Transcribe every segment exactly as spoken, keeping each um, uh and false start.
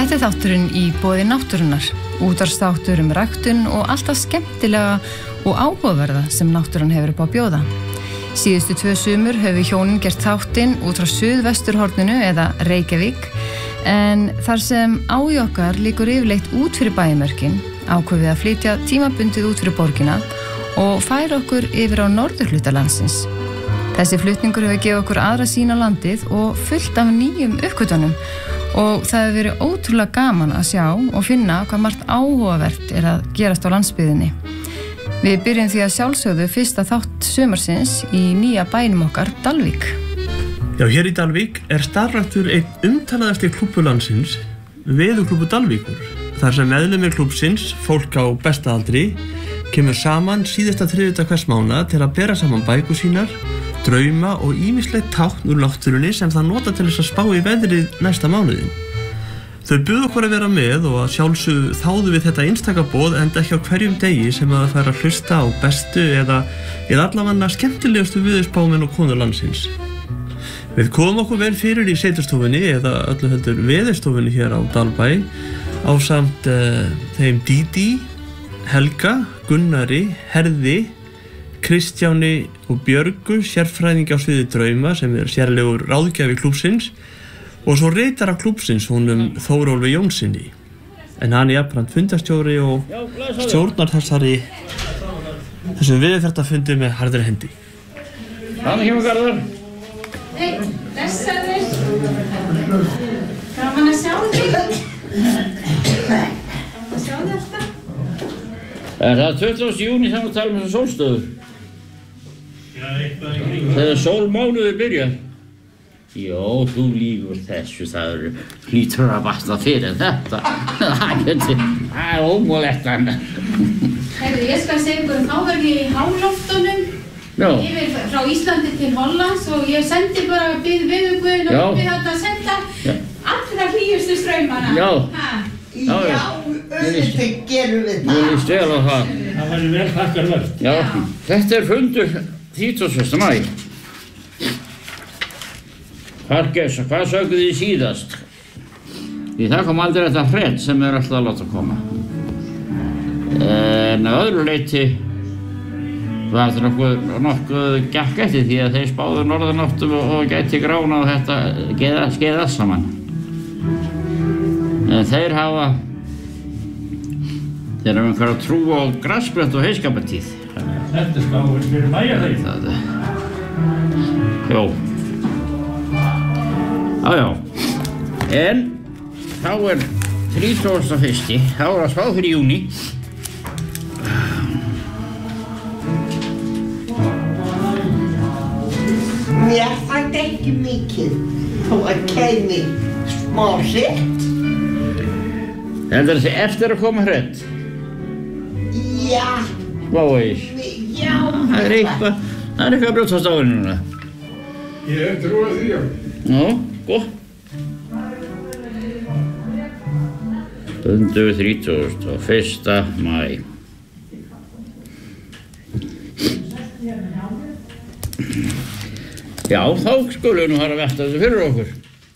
Þetta er þátturinn í boði náttúrunnar, útvarpsþáttur um ræktun og alltaf skemmtilega og áhugaverða sem náttúran hefur upp á að bjóða. Síðustu tvö sumur höfum hjónin gert þáttinn út frá suðvesturhorninu eða Reykjavík, en þar sem áhugi okkar liggur yfirleitt út fyrir bæjarmörkin, ákveðum við að flytja tímabundið út fyrir borgina og færa okkur yfir á norðurhluta landsins. Þessi flutningur hefur gefið okkur aðra sýn á landið og fullt af nýjum uppgötvunum og það hefur verið ótrúlega gaman að sjá og finna hvað margt áhugavert er að gerast á landsbyggðinni. Við byrjum því að sjálfsögðu fyrsta þátt sumarsins í nýja bænum okkar, Dalvík. Já, hér í Dalvík er starfræktur einn umtalaðasti klúbbur landsins, Veðurklúbbur Dalvíkur. Þar sem meðlimir klúbbsins, fólk á besta aldri, kemur saman síðasta þriðjudag hvers mánaðar til að bera saman bækur sínar, drauma og ýmislegt tákn úr náttúrunni sem það nota til þess að spá í veðrið næsta mánuðin. Þau buðu okkur að vera með og að sjálfsögðu þáðu við þetta einstaka boð enda ekki á hverjum degi sem að það fær að hlusta á bestu eða, eða allavega skemmtilegustu veðurspámenn og konur landsins. Við komum okkur vel fyrir í seturstofunni eða öllu heldur veðurstofunni hér á Dalbæ ásamt uh, þeim Dídí, Helga, Gunnari, Herði, Kristjáni og Björgu, sérfræðingi á sviði drauma sem er sérlegur ráðgjafi klúbbsins og svo ritara klúbbsins honum Þórólfi Jónssoni. En hann er jafnframt fundarstjóri og stjórnar þessari þessum veðurfréttafundi með harðri hendi. Þannig kemur Garðar. Hei, blessaður. Gaman að sjá þig. Gaman að sjá þig alltaf. Er það tuttugasta júní sem við talum um þessar sólstöður? Já, eitthvað í kring. Þegar sólmánuður byrjar? Jó, þú lýgur þessu, það hlýtur að batna fyrir þetta. Það er ómögulegt annað. Heyrðu, ég skal segja ykkur, þá verð ég í háloftunum yfir frá Íslandi til Hollands og ég sendi bara bið viðugguðin og við átt að senda allra hlýjustu straumana. Já. Já, auðvitað gerum við það. Nú líst vel á það. Það var vel þakkarvert. Já, þetta er fundur þrítugasta maí. Hargesa, hvað sögðu þið síðast? Því það kom aldrei þetta fred sem er alltaf að láta koma. En að öðru leyti var þetta nokkuð, nokkuð gekk eftir því að þeir spáðu norðanáttum og gæti grána á þetta skeið allt saman. En þeir hafa þeir hafa einhverja trú á grassbrett og heyskapartíð. Þetta er spáin fyrir mæja þeir. Jó. Já, já. En þá er þrítugasta og fyrsta, þá er að spá fyrir júní. Mér þætti ekki mikið þó að kæmi smá hrætt. Þetta er eftir að koma hrætt? Já. Váis. Já. Það er eitthvað, það er eitthvað að brjótast á henni núna. Ég hef trúið því, já. Já, gott. Fundur þrítugasta og fyrsta maí. Já, þá skulum við nú fara að velta þessu fyrir okkur.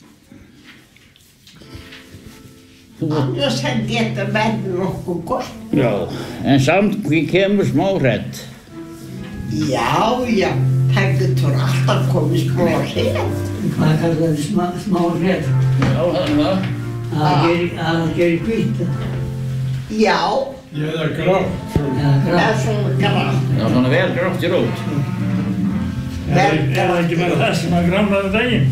Annars held ég þetta verður nokkuð gott. Já, en samt kemur smá hrætt. Já, já, það getur alltaf komið smá hrætt. Hvað kallar þið smá, smá hrætt? Já, það er það. Að það gerir hvítt. Já. Ég er það grátt. Það er svona grátt. Já, svona vel grátt í rót. Er það ekki bara það sem að gránaði daginn?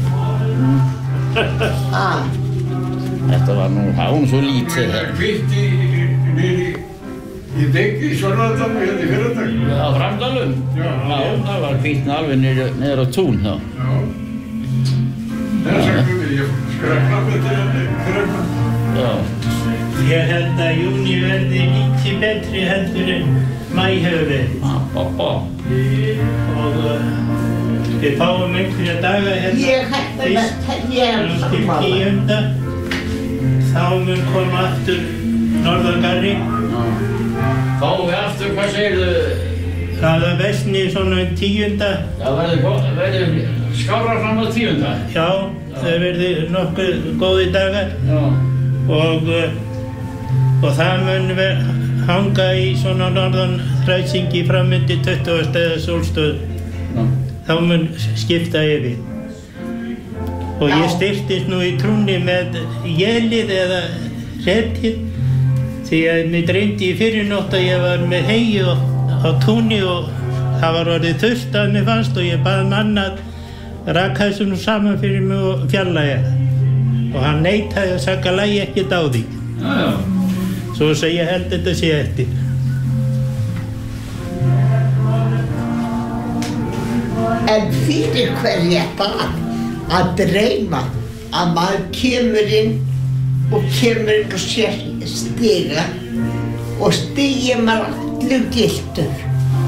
Ah. Þetta var nú, það var nú svo lítið. Það er hvitt í, niður í, í deggi í Svanadalum hérna í fyrradag. Á Framdalum? Já. Já, það var hvitt alveg niður á tún, já. Já. Þess vegna vil ég skrækna með þetta fyrradag. Já. Ég held að júní verði lítið betri heldur en maí hefur verið. Bá, Og uh, við fáum einhverja daga hérna. Ég hætti með þetta til tíunda. Þá mun koma aftur norðangarri. Fáum við aftur, hvað segirðu? Það er vestni svona tíunda. Það verður, verður skárra fram á tíunda. Já, það verður nokkuð góði dagar. Já. og, og það mun ver, hanga í svona norðan þræsingi framundi tuttugasta eða sólstöð. No. Þá mun skipta yfir. Og ég styrktist nú í trúnni með élið eða repið því að mér dreymdi í fyrirnótt að ég var með hegi á, á túnni og það var orðið þurrt að mér fannst og ég bað mann að raka þessu nú saman fyrir mig og fjarlægja og hann neitaði að saka lagi ekkert á því. Já, já. Svo að ég held þetta sé eftir. En fyrir hverja bað að dreyma að maður kemur inn og kemur inn og sér stiga og stigið maður allir giltur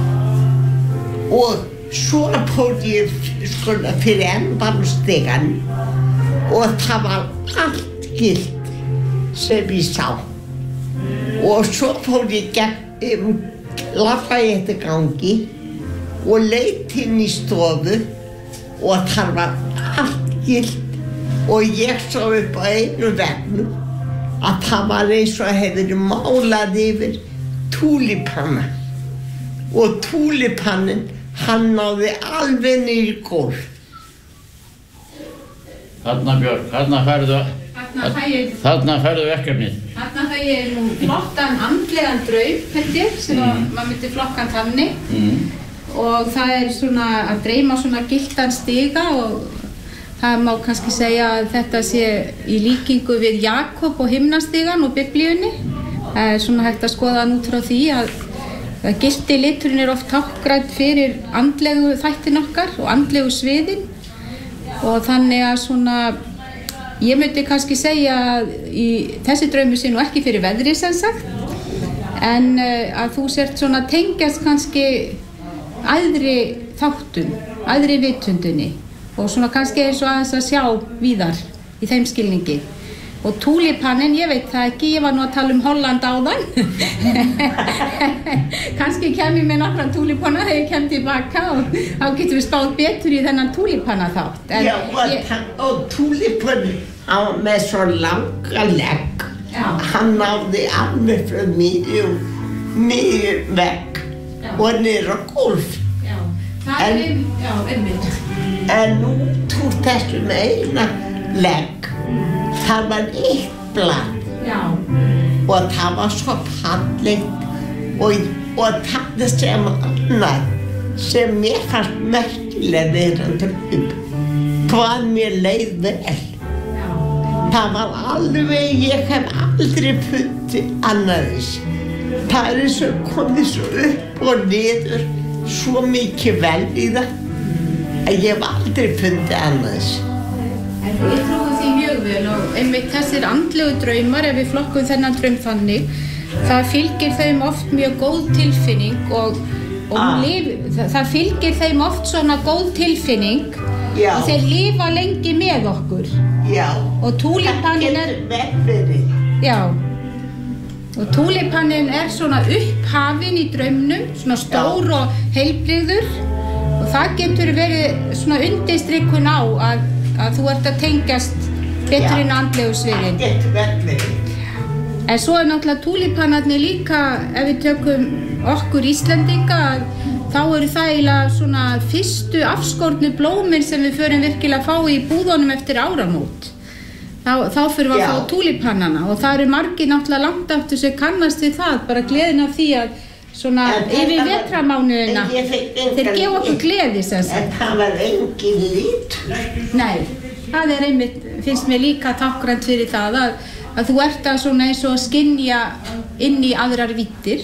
og svo fór ég sko fyrir endan stigan og það var allt gilt sem ég sá og svo fór ég gegn labbaði eftir gangi og leit inn í stofu og það var allt gilt og ég sá upp á einu veggnum að það var eins og hefur málað yfir túlipanna og túlipannin hann náði alveg niður í gólf. Þarna Björg, þarna færðu Þarna fæ ég Þarna færðu verkefnið. Þarna fæ ég nú flottan andlegan draum, held ég, sem mm. maður myndi flokkan þannig. Mm. Og það er svona að dreyma svona gylltan stiga og það má kannski segja að þetta sé í líkingu við Jakob og himnastigan og biblíunni. Það er svona hægt að skoða hann út frá því að, að gyllti liturinn er oft táknrænn fyrir andlegu þættin okkar og andlegu sviðin og þannig að svona ég myndi kannski segja að í þessi draumi sé nú ekki fyrir veðri sem sagt en uh, að þú sért svona tengjast kannski æðri þáttum, æðri vitundinni og svona kannski eins og aðeins að sjá víðar í þeim skilningi og túlipannin, ég veit það ekki, ég var nú að tala um Holland áðan kannski kem ég með nokkra túlipanna þegar ég kem tilbaka og þá getum við spáð betur í þennan túlipanna þátt en já, og, ég... og túlipann á með svo langa legg hann náði alveg frá miðjum miðjum vegg og niður á gólf já, það en, er já, einmitt en nú tú þessu með eina legg það var eitt blað já. og það var svo fallegt og, og það sem annað sem mér fannst merkilega verandi upp hvað mér leið vel já. Það var alveg ég hef aldrei fundið annaðis það er eins og komið svo upp og niður svo mikið vel í það að ég hef aldrei fundið annaðis. En ég trúi því mjög vel og einmitt þessir andlegu draumar, ef við flokkum þennan draum þannig, það fylgir þeim oft mjög góð tilfinning og, og ah. lif, það, það fylgir þeim oft svona góð tilfinning Já. Og þeir lifa lengi með okkur. Já. Og túlipannin er... Það getur verið. Já. Og túlipannin er svona upphafin í draumnum, svona stór Já. Og heilbrigður og það getur verið svona undirstrikun á að að þú ert að tengjast betur inn á andlegu sviðin. Það getur verið. En svo er náttúrulega túlipannarnir líka, ef við tökum okkur Íslendinga, þá eru það eiginlega svona fyrstu afskornu blómin sem við förum virkilega að fá í búðunum eftir áramót. Þá, þá fyrir við að fá túlipannana og það eru margir náttúrulega langt aftur sem kannast við það, bara gleðin af því að svona en yfir vetramánuðina, þeir gefa okkur gleði sem sagt. En það var engin litur. Nei, það er einmitt, finnst mér líka táknrænt fyrir það að, að þú ert að svona eins og skynja inn í aðrar víddir.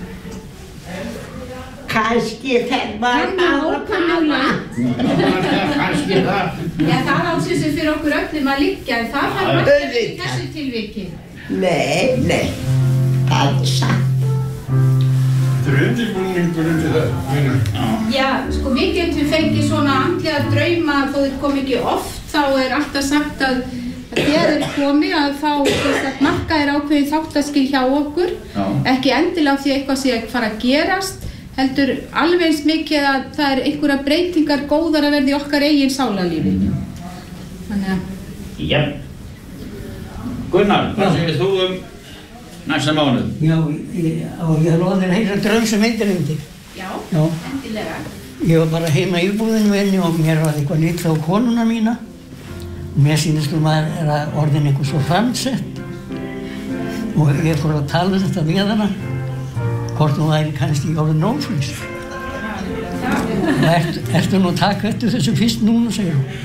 Kannski þeir var ákvæmlega. Kannski það. Já, það ásins sem fyrir okkur öllum að liggja, en það var ekki í þessu tilviki. Nei, nei, það er satt. Þetta er undirbúningur undir það. Já, sko við getum fengið svona andlega drauma þó þeir kom ekki oft, þá er alltaf sagt að þegar þeir komi að þá marka er ákveðin þáttaskil hjá okkur, Já. Ekki endilega því eitthvað sé að fara að gerast, heldur alveg eins mikið að það er einhverja breytingar góðar að verða í okkar eigin sálarlífi. Þannig að... Já. Gunnar, hvað segir þú um næsta mánuð? Já, ég, og ég loði þér að heyra draum sem heitir undir. Já, Já, endilega. ég var bara heima í íbúðinu minni og mér var eitthvað nýtt á konuna mína. Mér sýnist um að er að orðin eitthvað svo framsett. Og ég fór að tala um þetta við hana, hvort hún væri kannski orðin ófrísk. Og ert, ertu nú að taka eftir þessu fyrst núna, segir hún.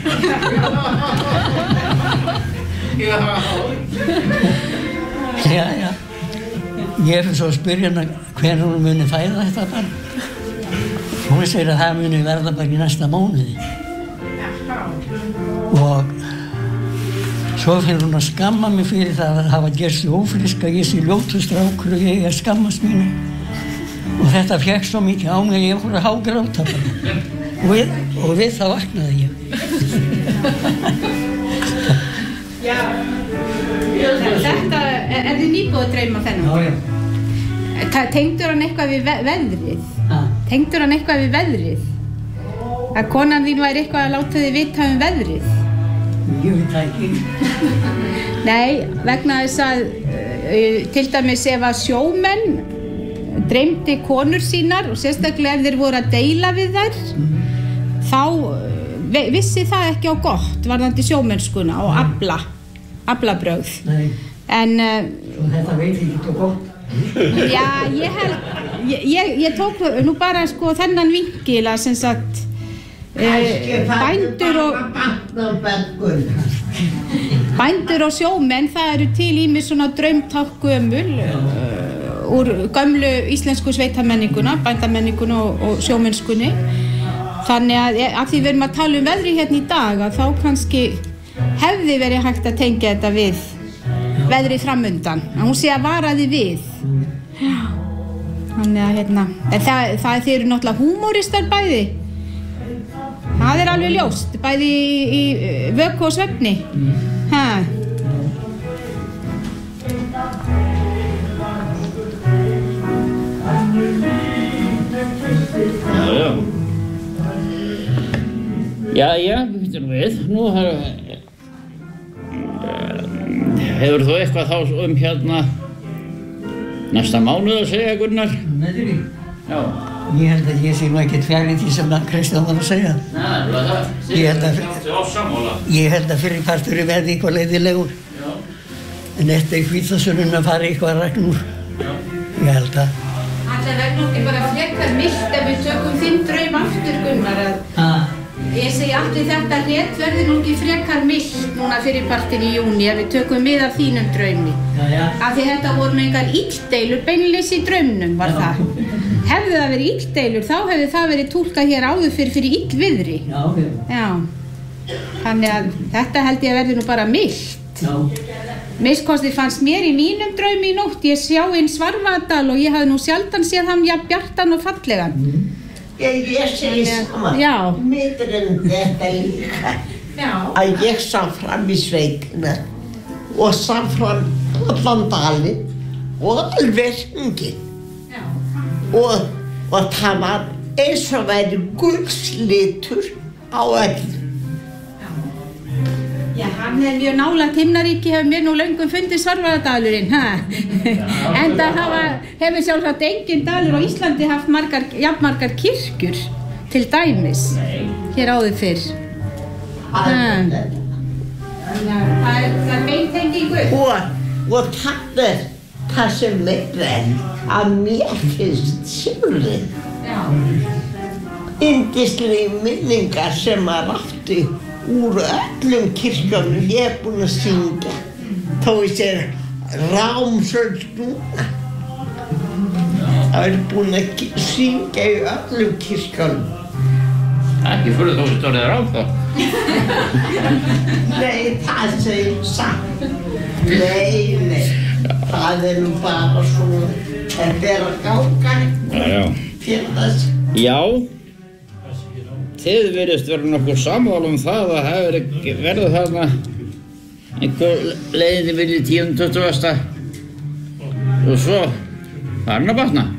Já, já. Ég fyrir svo að spyrja hana hvenær hún muni fæða þetta barn. Hún segir að það muni verða bara í næsta mánuði. Og svo fyrir hún að skamma mig fyrir það að hafa gerst ófrísk að ég sé ljótur strákur og ég er skammast mínu. Og þetta fékk svo mikið á mig að ég fór að hágráta bara. Og við, og við það vaknaði ég. Já. Þetta, er, er þið nýbúið að drauma þennan? Já, já. Tengdur hann eitthvað við ve veðrið? Ha? Tengdur hann eitthvað við veðrið? Að konan þín væri eitthvað að láta þið vita um veðrið? Ég veit það ekki. Nei, vegna þess að uh, til dæmis ef að sjómenn dreymdi konur sínar og sérstaklega ef þeir voru að deila við þær, mm. þá uh, vissi það ekki á gott varðandi sjómennskuna og afla, aflabrögð. Nei. En uh, Svo þetta veit ég ekki á gott. já, ég held, ég, ég, ég tók nú bara sko þennan vinkil að sem sagt uh, bændur og bændur og sjómenn, það eru til ýmis svona draumtákn gömul uh, úr gömlu íslensku sveitamenninguna, bændamenninguna og, og sjómennskunni. Þannig að af því við erum að tala um veðri hérna í dag að þá kannski hefði verið hægt að tengja þetta við veðrið framundan, að hún sé að vara því við. Já. Þannig að hérna, en það, það þeir eru náttúrulega húmóristar bæði. Það er alveg ljóst, bæði í, í vöku og svefni. Ha. Já, já. Já, já, býttu nú við. Nú har, hefur þú eitthvað þá um hérna næsta mánuð að segja, Gunnar? Veðri? Já. Ég held að ég sé nú ekkert fjarið því sem Kristján var að segja. Nei, það er Ég held að, það. ég held að fyrir partur verði eitthvað leiðilegur. Já. En eftir hvítasunum að fara eitthvað ragnúr. Já. Ég held að. Það verður nú ekki bara frekar milt ef við tökum þinn draum aftur, Gunnar. Að Ah. ég segi allir þetta rétt verður nú ekki frekar milt núna fyrir partin í júni ef við tökum mið af þínum draumi. Já, já. Af því þetta voru nú engar illdeilur beinleysi í draumnum, var Já. það. Hefði það verið illdeilur, þá hefði það verið túlkað hér áður fyrir fyrir illviðri. Já, já. Já. Þannig að þetta held ég að verði nú bara milt. Já. Miskostið fannst mér í mínum draumi í nótt. Ég sjá inn Svarfaðardal og ég hafði nú sjaldan séð hann jafn bjartan og fallegan. Mm. Ég, ég segi saman, Já. miðurinn þetta líka, Já. að ég sá fram í sveitina og sá fram allan dalinn og alveg hringinn. Já. Og, og það var eins og væri gulslitur á öll. Já, hann er mjög nálægt himnaríki, hefur mér nú löngum fundið Svarfaðardalurinn, ha? En það hafa, hefur sjálfsagt engin dalur á Íslandi haft margar, jafnmargar kirkjur, til dæmis, hér áður fyrr. Alveg. Þannig að það er, það er beintengingu. Og, og það er það sem meira en að mér finnst sjálfrið. Já. Yndislega minningar sem maður átti úr öllum kirkjunum. Ég er búinn að syngja þó ég sér rámsöld núna. Það er búinn að syngja í öllum kirkjunum. Ekki fyrir þú sem stórið ráð þá. Nei, það segir satt. Nei, nei, það er nú bara svona, þetta er að ganga Já, já. fyrir þess. Já. Þið virðist vera nokkuð sammála um það að það hefur verið þarna einhver leiðinni vilji tíu tuttugasta og svo farin að batna.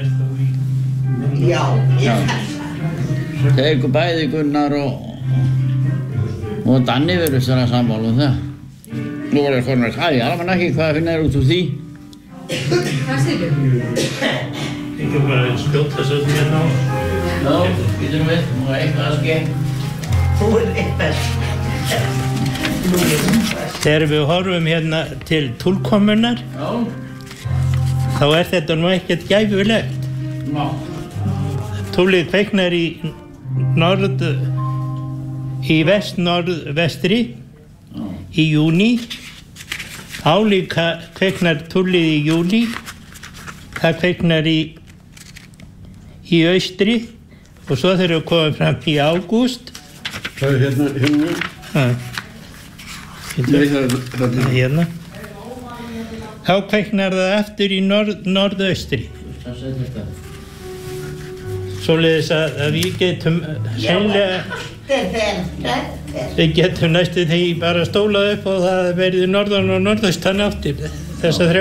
Já, Já. ég held það. Þeir ykkur bæði Gunnar og, og Danni virðist vera sammála um það. Nú er það konar hvað í almanakki, hvað finnaður út úr því? Hvað segirðu? Ekki bara skjóta svo hérna á. Já, getur við, nú er eitthvað að ske. Nú er eitthvað. Þegar við horfum hérna til túlkomunnar, þá er þetta nú ekkert gæfulegt. Ná. Túlið kveiknar í norð, í vest-norðvestri í júní. Álíka kveiknar túlið í júlí. Það kveiknar í, í austri og svo þegar við komum fram í ágúst. Það er hérna, hérna. Ha. Nei, það er hérna. Hérna. Þá kveiknar það eftir í norð, norðaustri. Svoleiðis að, að við getum sennilega, við getum næstu því bara stólað upp og það verði norðan og norðaustan áttir þessa þrjá